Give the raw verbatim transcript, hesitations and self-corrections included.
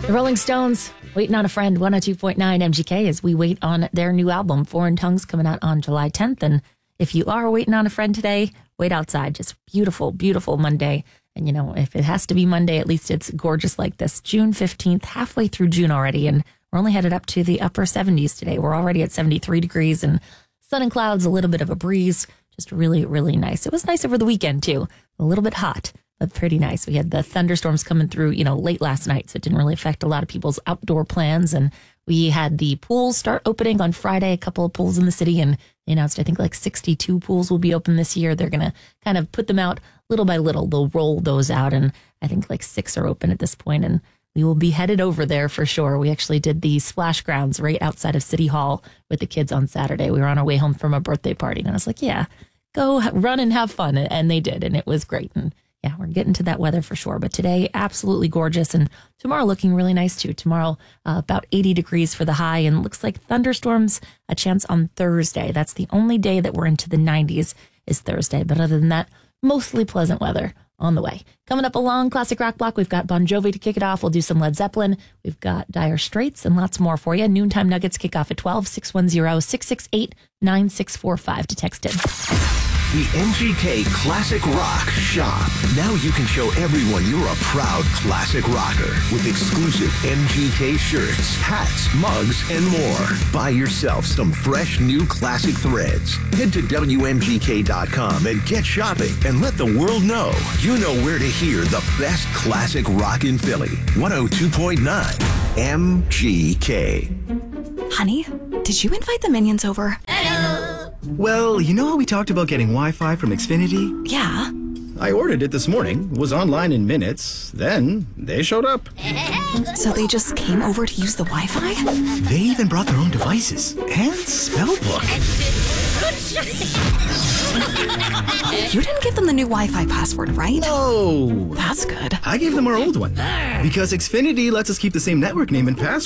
The Rolling Stones, Waiting on a Friend, one oh two point nine M G K, as we wait on their new album, Foreign Tongues, coming out on July tenth. And if you are waiting on a friend today, wait outside. Just beautiful, beautiful Monday. And, you know, if it has to be Monday, at least it's gorgeous like this. June fifteenth, halfway through June already. And we're only headed up to the upper seventies today. We're already at seventy-three degrees and sun and clouds, a little bit of a breeze. Just really, really nice. It was nice over the weekend, too. A little bit hot, but pretty nice. We had the thunderstorms coming through, you know, late last night, so it didn't really affect a lot of people's outdoor plans. And we had the pools start opening on Friday, a couple of pools in the city, and they announced, I think, like sixty-two pools will be open this year. They're going to kind of put them out little by little. They'll roll those out, and I think like six are open at this point, and we will be headed over there for sure. We actually did the splash grounds right outside of City Hall with the kids on Saturday. We were on our way home from a birthday party, and I was like, yeah, go run and have fun. And they did, and it was great. And yeah, we're getting to that weather for sure. But today, absolutely gorgeous. And tomorrow looking really nice, too. Tomorrow, uh, about eighty degrees for the high, and looks like thunderstorms, a chance on Thursday. That's the only day that we're into the nineties is Thursday. But other than that, mostly pleasant weather on the way. Coming up along Classic Rock Block, we've got Bon Jovi to kick it off. We'll do some Led Zeppelin. We've got Dire Straits and lots more for you. Noontime Nuggets kick off at twelve, six one zero, six six eight, nine six four five to text in. The M G K Classic Rock Shop. Now you can show everyone you're a proud classic rocker with exclusive M G K shirts, hats, mugs, and more. Buy yourself some fresh new classic threads. Head to W M G K dot com and get shopping and let the world know you know where to hear the best classic rock in Philly. one oh two point nine M G K. Honey, did you invite the minions over? Well, you know how we talked about getting Wi-Fi from Xfinity? Yeah. I ordered it this morning, was online in minutes, then they showed up. So they just came over to use the Wi-Fi? They even brought their own devices and spellbook. You didn't give them the new Wi-Fi password, right? No. That's good. I gave them our old one because Xfinity lets us keep the same network name and password.